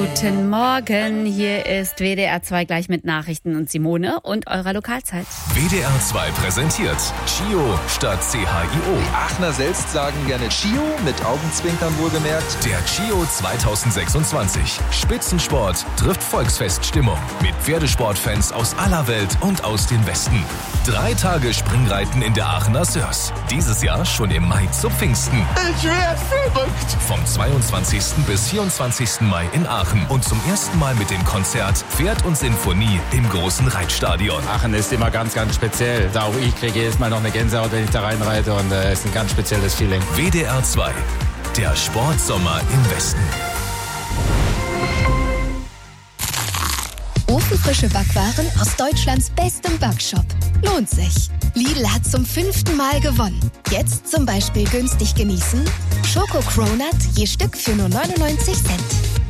Guten Morgen, hier ist WDR 2 gleich mit Nachrichten und Simone und eurer Lokalzeit. WDR 2 präsentiert CHIO statt CHIO. Die Aachener selbst sagen gerne CHIO, mit Augenzwinkern wohlgemerkt. Der CHIO 2026. Spitzensport trifft Volksfeststimmung mit Pferdesportfans aus aller Welt und aus den Westen. 3 Tage Springreiten in der Aachener Sörs. Dieses Jahr schon im Mai zu Pfingsten. Ich werd verrückt! Vom 22. bis 24. Mai in Aachen und zum ersten Mal mit dem Konzert Pferd und Sinfonie im großen Reitstadion. Aachen ist immer ganz, ganz speziell. Auch ich kriege jedes Mal noch eine Gänsehaut, wenn ich da reinreite, und es ist ein ganz spezielles Feeling. WDR 2, der Sportsommer im Westen. Ofenfrische Backwaren aus Deutschlands bestem Backshop. Lohnt sich. Lidl hat zum 5. Mal gewonnen. Jetzt zum Beispiel günstig genießen: Schoko-Cronut je Stück für nur 99 Cent.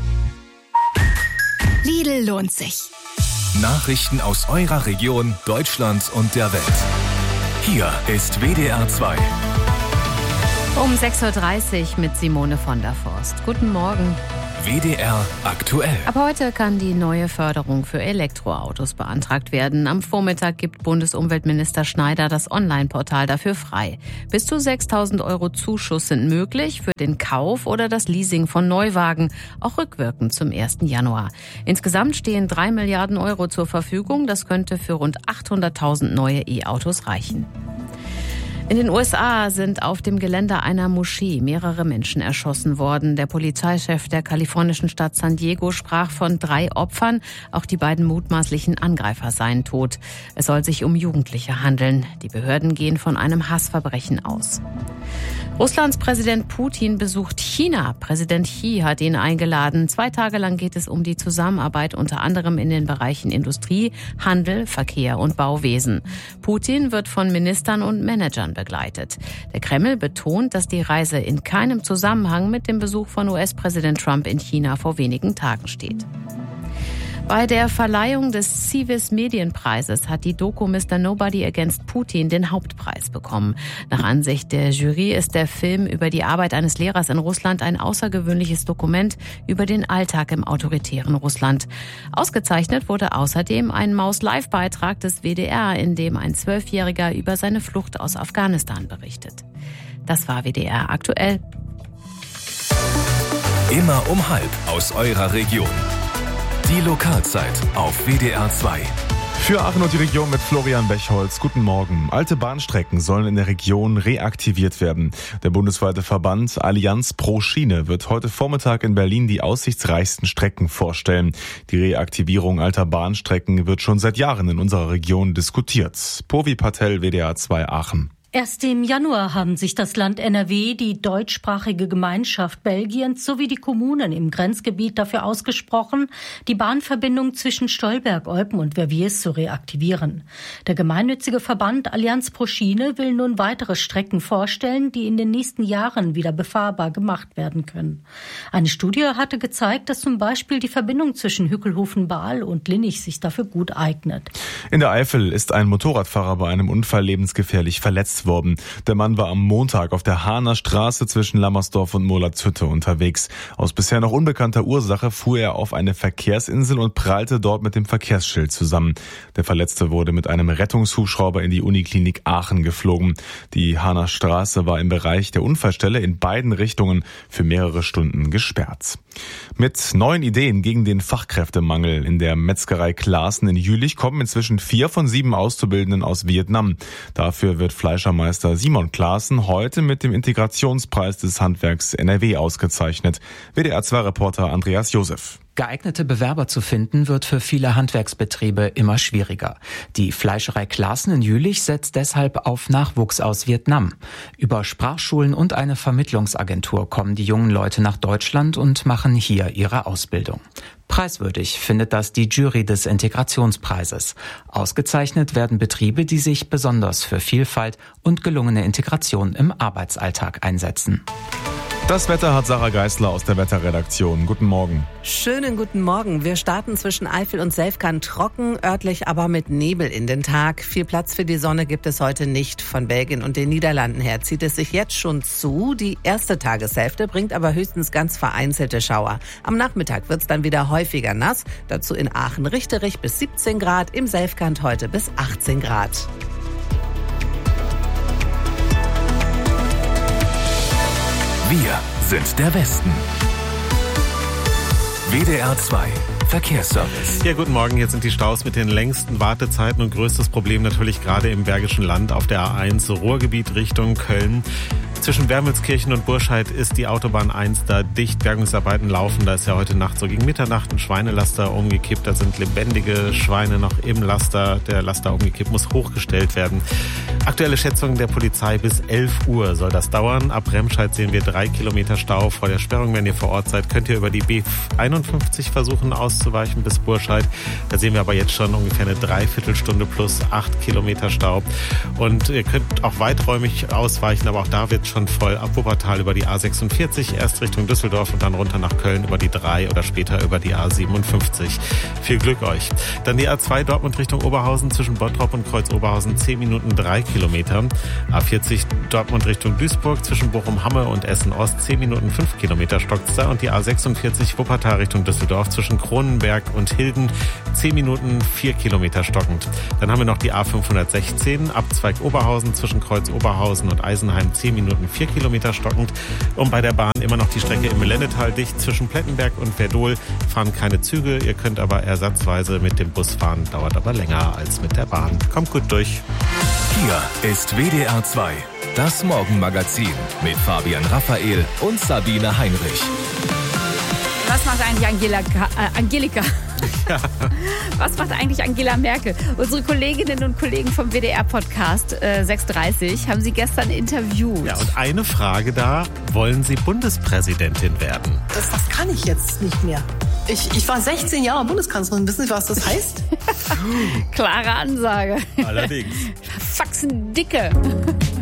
Lidl lohnt sich. Nachrichten aus eurer Region, Deutschland und der Welt. Hier ist WDR 2. Um 6.30 Uhr mit Simone von der Forst. Guten Morgen. WDR aktuell. Ab heute kann die neue Förderung für Elektroautos beantragt werden. Am Vormittag gibt Bundesumweltminister Schneider das Online-Portal dafür frei. Bis zu 6.000 € Zuschuss sind möglich für den Kauf oder das Leasing von Neuwagen, auch rückwirkend zum 1. Januar. Insgesamt stehen 3 Milliarden € zur Verfügung. Das könnte für rund 800.000 neue E-Autos reichen. In den USA sind auf dem Gelände einer Moschee mehrere Menschen erschossen worden. Der Polizeichef der kalifornischen Stadt San Diego sprach von 3 Opfern. Auch die beiden mutmaßlichen Angreifer seien tot. Es soll sich um Jugendliche handeln. Die Behörden gehen von einem Hassverbrechen aus. Russlands Präsident Putin besucht China. Präsident Xi hat ihn eingeladen. 2 Tage lang geht es um die Zusammenarbeit unter anderem in den Bereichen Industrie, Handel, Verkehr und Bauwesen. Putin wird von Ministern und Managern begleitet. Der Kreml betont, dass die Reise in keinem Zusammenhang mit dem Besuch von US-Präsident Trump in China vor wenigen Tagen steht. Bei der Verleihung des Civis Medienpreises hat die Doku Mr. Nobody Against Putin den Hauptpreis bekommen. Nach Ansicht der Jury ist der Film über die Arbeit eines Lehrers in Russland ein außergewöhnliches Dokument über den Alltag im autoritären Russland. Ausgezeichnet wurde außerdem ein Maus-Live-Beitrag des WDR, in dem ein 12-Jähriger über seine Flucht aus Afghanistan berichtet. Das war WDR aktuell. Immer um 12:30 aus eurer Region. Die Lokalzeit auf WDR 2. Für Aachen und die Region mit Florian Bechholz. Guten Morgen. Alte Bahnstrecken sollen in der Region reaktiviert werden. Der bundesweite Verband Allianz pro Schiene wird heute Vormittag in Berlin die aussichtsreichsten Strecken vorstellen. Die Reaktivierung alter Bahnstrecken wird schon seit Jahren in unserer Region diskutiert. Povi Patel, WDR 2 Aachen. Erst im Januar haben sich das Land NRW, die deutschsprachige Gemeinschaft Belgiens sowie die Kommunen im Grenzgebiet dafür ausgesprochen, die Bahnverbindung zwischen Stolberg, Eupen und Verviers zu reaktivieren. Der gemeinnützige Verband Allianz pro Schiene will nun weitere Strecken vorstellen, die in den nächsten Jahren wieder befahrbar gemacht werden können. Eine Studie hatte gezeigt, dass zum Beispiel die Verbindung zwischen Hückelhofen-Baal und Linnich sich dafür gut eignet. In der Eifel ist ein Motorradfahrer bei einem Unfall lebensgefährlich verletzt worden. Der Mann war am Montag auf der Hahner Straße zwischen Lammersdorf und Molatshütte unterwegs. Aus bisher noch unbekannter Ursache fuhr er auf eine Verkehrsinsel und prallte dort mit dem Verkehrsschild zusammen. Der Verletzte wurde mit einem Rettungshubschrauber in die Uniklinik Aachen geflogen. Die Hahner Straße war im Bereich der Unfallstelle in beiden Richtungen für mehrere Stunden gesperrt. Mit neuen Ideen gegen den Fachkräftemangel in der Metzgerei Klaassen in Jülich kommen inzwischen 4 von 7 Auszubildenden aus Vietnam. Dafür wird Fleischermeister Simon Klaassen heute mit dem Integrationspreis des Handwerks NRW ausgezeichnet. WDR-2-Reporter Andreas Josef. Geeignete Bewerber zu finden, wird für viele Handwerksbetriebe immer schwieriger. Die Fleischerei Klaassen in Jülich setzt deshalb auf Nachwuchs aus Vietnam. Über Sprachschulen und eine Vermittlungsagentur kommen die jungen Leute nach Deutschland und machen hier ihre Ausbildung. Preiswürdig findet das die Jury des Integrationspreises. Ausgezeichnet werden Betriebe, die sich besonders für Vielfalt und gelungene Integration im Arbeitsalltag einsetzen. Das Wetter hat Sarah Geisler aus der Wetterredaktion. Guten Morgen. Schönen guten Morgen. Wir starten zwischen Eifel und Selfkant trocken, örtlich aber mit Nebel in den Tag. Viel Platz für die Sonne gibt es heute nicht. Von Belgien und den Niederlanden her zieht es sich jetzt schon zu. Die erste Tageshälfte bringt aber höchstens ganz vereinzelte Schauer. Am Nachmittag wird es dann wieder häufiger nass. Dazu in Aachen Richterich bis 17 Grad, im Selfkant heute bis 18 Grad. Wir sind der Westen. WDR 2 Verkehrsservice. Ja, guten Morgen. Jetzt sind die Staus mit den längsten Wartezeiten und größtes Problem natürlich gerade im Bergischen Land auf der A1 Ruhrgebiet Richtung Köln. Zwischen Wermelskirchen und Burscheid ist die Autobahn 1 da dicht. Bergungsarbeiten laufen. Da ist ja heute Nacht so gegen Mitternacht ein Schweinelaster umgekippt. Da sind lebendige Schweine noch im Laster. Der Laster umgekippt, muss hochgestellt werden. Aktuelle Schätzungen der Polizei, bis 11 Uhr soll das dauern. Ab Remscheid sehen wir 3 Kilometer Stau vor der Sperrung. Wenn ihr vor Ort seid, könnt ihr über die B51 versuchen auszuweichen bis Burscheid. Da sehen wir aber jetzt schon ungefähr eine Dreiviertelstunde plus 8 Kilometer Stau. Und ihr könnt auch weiträumig ausweichen, aber auch da wird schon voll ab Wuppertal über die A46, erst Richtung Düsseldorf und dann runter nach Köln über die 3 oder später über die A57. Viel Glück euch. Dann die A2 Dortmund Richtung Oberhausen zwischen Bottrop und Kreuz Oberhausen 10 Minuten 3 Kilometer. A40 Dortmund Richtung Duisburg zwischen Bochum-Hamme und Essen-Ost 10 Minuten 5 Kilometer stockt's da. Und die A46 Wuppertal Richtung Düsseldorf zwischen Kronenberg und Hilden 10 Minuten 4 Kilometer stockend. Dann haben wir noch die A516 Abzweig Oberhausen zwischen Kreuz Oberhausen und Eisenheim 10 Minuten 4 Kilometer stockend. Und bei der Bahn immer noch die Strecke im Mellennetal dicht. Zwischen Plettenberg und Verdol fahren keine Züge. Ihr könnt aber ersatzweise mit dem Bus fahren. Dauert aber länger als mit der Bahn. Kommt gut durch. Hier ist WDR 2, das Morgenmagazin mit Fabian Raphael und Sabine Heinrich. Was macht eigentlich Angelika? Ja. Was macht eigentlich Angela Merkel? Unsere Kolleginnen und Kollegen vom WDR-Podcast 630 haben sie gestern interviewt. Ja, und eine Frage da: Wollen Sie Bundespräsidentin werden? Das kann ich jetzt nicht mehr. Ich war 16 Jahre Bundeskanzlerin. Wissen Sie, was das heißt? Klare Ansage. Allerdings. Faxen dicke.